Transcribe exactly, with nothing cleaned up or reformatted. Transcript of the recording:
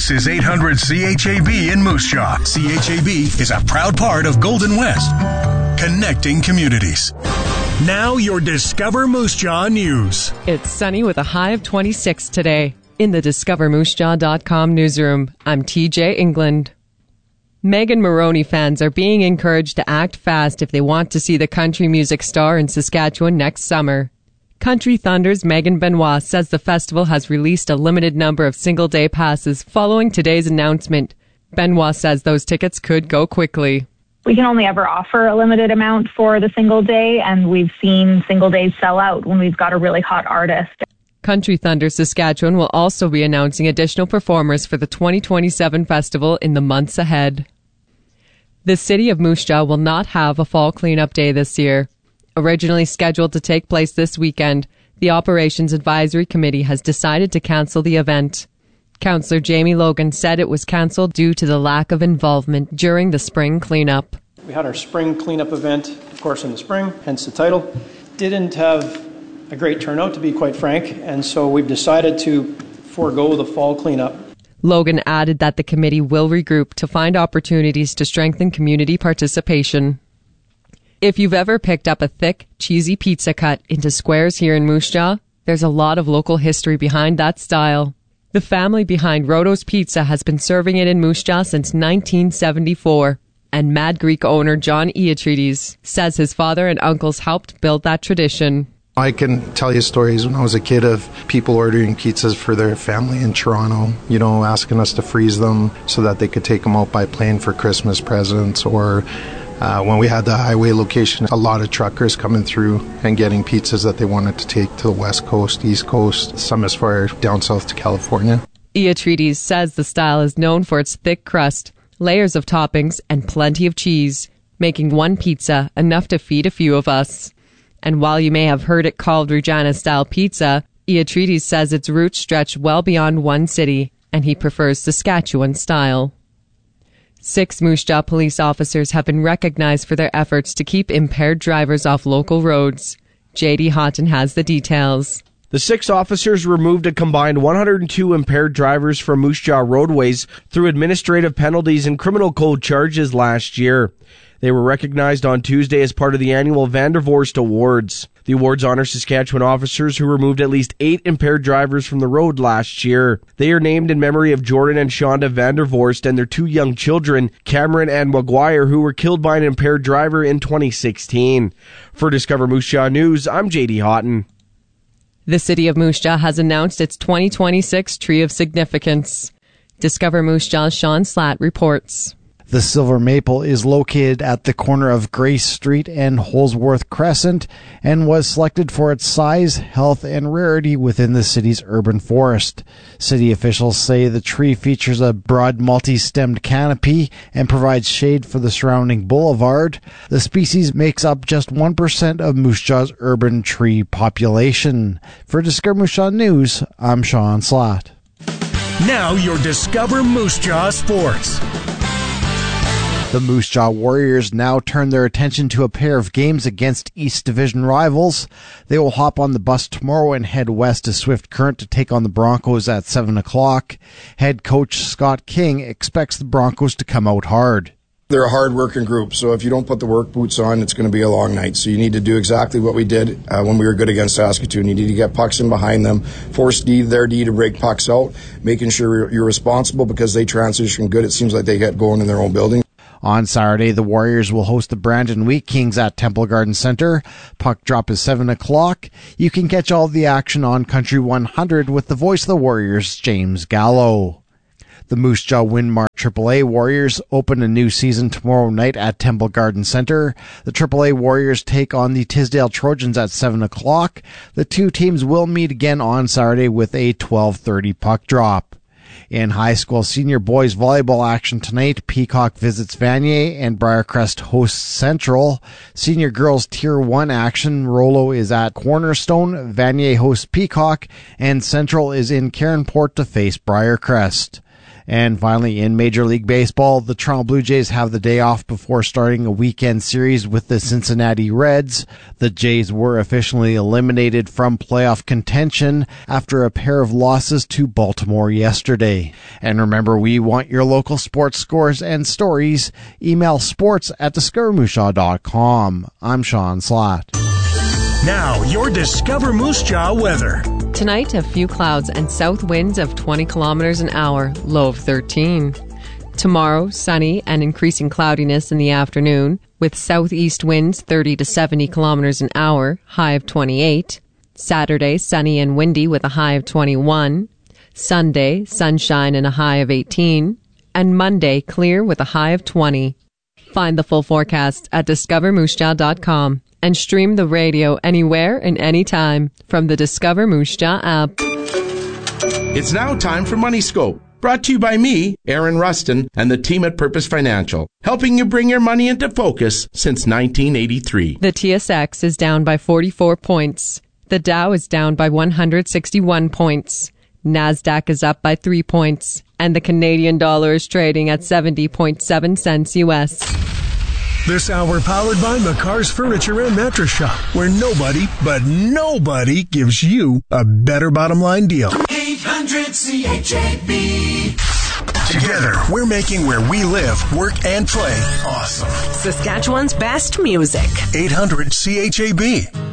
This is eight hundred C H A B in Moose Jaw. C H A B is a proud part of Golden West, connecting communities. Now your Discover Moose Jaw news. It's sunny with a high of twenty-six today. In the discover moose jaw dot com newsroom, I'm T J England. Megan Moroney fans are being encouraged to act fast if they want to see the country music star in Saskatchewan next summer. Country Thunder's Megan Benoit says the festival has released a limited number of single-day passes following today's announcement. Benoit says those tickets could go quickly. We can only ever offer a limited amount for the single day, and we've seen single days sell out when we've got a really hot artist. Country Thunder Saskatchewan will also be announcing additional performers for the twenty twenty-seven festival in the months ahead. The city of Moose Jaw will not have a fall cleanup day this year. Originally scheduled to take place this weekend, the Operations Advisory Committee has decided to cancel the event. Councillor Jamie Logan said it was cancelled due to the lack of involvement during the spring cleanup. We had our spring cleanup event, of course, in the spring, hence the title. Didn't have a great turnout, to be quite frank, and so we've decided to forego the fall cleanup. Logan added that the committee will regroup to find opportunities to strengthen community participation. If you've ever picked up a thick, cheesy pizza cut into squares here in Moose Jaw, there's a lot of local history behind that style. The family behind Roto's Pizza has been serving it in Moose Jaw since nineteen seventy-four, and Mad Greek owner John Iotrides says his father and uncles helped build that tradition. I can tell you stories when I was a kid of people ordering pizzas for their family in Toronto, you know, asking us to freeze them so that they could take them out by plane for Christmas presents, or Uh, when we had the highway location, a lot of truckers coming through and getting pizzas that they wanted to take to the West Coast, East Coast, some as far down south to California. Iotrides says the style is known for its thick crust, layers of toppings, and plenty of cheese, making one pizza enough to feed a few of us. And while you may have heard it called Regina-style pizza, Iotrides says its roots stretch well beyond one city, and he prefers Saskatchewan style. Six Moose Jaw police officers have been recognized for their efforts to keep impaired drivers off local roads. J D Houghton has the details. The six officers removed a combined one hundred two impaired drivers from Moose Jaw roadways through administrative penalties and criminal code charges last year. They were recognized on Tuesday as part of the annual Vandervorst Awards. The awards honor Saskatchewan officers who removed at least eight impaired drivers from the road last year. They are named in memory of Jordan and Shonda Vandervorst and their two young children, Cameron and Maguire, who were killed by an impaired driver in twenty sixteen. For Discover Moose Jaw News, I'm J D Houghton. The city of Moose Jaw has announced its twenty twenty-six Tree of Significance. Discover Moose Jaw's Sean Slatt reports. The Silver Maple is located at the corner of Grace Street and Holsworth Crescent and was selected for its size, health, and rarity within the city's urban forest. City officials say the tree features a broad multi-stemmed canopy and provides shade for the surrounding boulevard. The species makes up just one percent of Moose Jaw's urban tree population. For Discover Moose Jaw News, I'm Sean Slatt. Now your Discover Moose Jaw Sports. The Moose Jaw Warriors now turn their attention to a pair of games against East Division rivals. They will hop on the bus tomorrow and head west to Swift Current to take on the Broncos at seven o'clock. Head coach Scott King expects the Broncos to come out hard. They're a hard-working group, so if you don't put the work boots on, it's going to be a long night. So you need to do exactly what we did uh, when we were good against Saskatoon. You need to get pucks in behind them, force D, their D to break pucks out, making sure you're responsible because they transition good. It seems like they get going in their own building. On Saturday, the Warriors will host the Brandon Wheat Kings at Temple Garden Center. Puck drop is seven o'clock. You can catch all the action on Country one hundred with the voice of the Warriors, James Gallo. The Moose Jaw Winmar triple A Warriors open a new season tomorrow night at Temple Garden Center. The triple A Warriors take on the Tisdale Trojans at seven o'clock. The two teams will meet again on Saturday with a twelve thirty puck drop. In high school senior boys volleyball action tonight, Peacock visits Vanier and Briarcrest hosts Central. Senior girls Tier one action, Rollo is at Cornerstone, Vanier hosts Peacock, and Central is in Caronport to face Briarcrest. And finally, in Major League Baseball, the Toronto Blue Jays have the day off before starting a weekend series with the Cincinnati Reds. The Jays were officially eliminated from playoff contention after a pair of losses to Baltimore yesterday. And remember, we want your local sports scores and stories. Email sports at discover moose jaw dot com. I'm Sean Slatt. Now, your Discover Moose Jaw weather. Tonight, a few clouds and south winds of twenty kilometers an hour, low of thirteen. Tomorrow, sunny and increasing cloudiness in the afternoon, with southeast winds thirty to seventy kilometers an hour, high of twenty-eight. Saturday, sunny and windy with a high of twenty-one. Sunday, sunshine and a high of eighteen. And Monday, clear with a high of twenty. Find the full forecast at discover moose jaw dot com. And stream the radio anywhere and anytime from the Discover Moose Jaw app. It's now time for Money Scope, brought to you by me, Aaron Rustin, and the team at Purpose Financial, helping you bring your money into focus since nineteen eighty-three. The T S X is down by forty-four points. The Dow is down by one hundred sixty-one points. NASDAQ is up by three points. And the Canadian dollar is trading at seventy point seven cents U S. This hour powered by McCarr's Furniture and Mattress Shop, where nobody, but nobody gives you a better bottom line deal. eight hundred C H A B. Together, we're making where we live, work, and play awesome. Saskatchewan's best music. eight hundred C H A B.